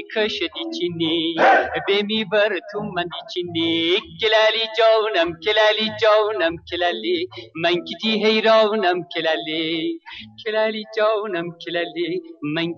کشدی چینی بمی بر تو من چینی کلالی جانم کلالی من کتی حیرانم کلالی جانم کلالی من